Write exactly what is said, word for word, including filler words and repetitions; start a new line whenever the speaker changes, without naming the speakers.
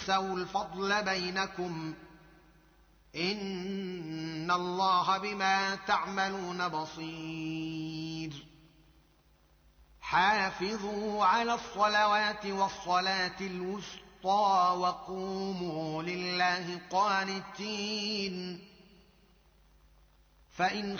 تنسوا الفضل بينكم إن الله بما تعملون بصير حافظوا على الصلوات والصلاة الوسطى وقوموا لله قانتين فإن